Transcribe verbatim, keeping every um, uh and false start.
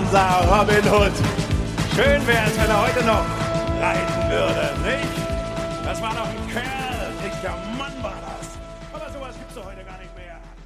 unser Robin Hood. Schön wäre es, wenn er heute noch reiten würde, nicht? Das war doch ein Kerl, ein richtiger Mann war das. Aber sowas gibt's doch heute gar nicht mehr.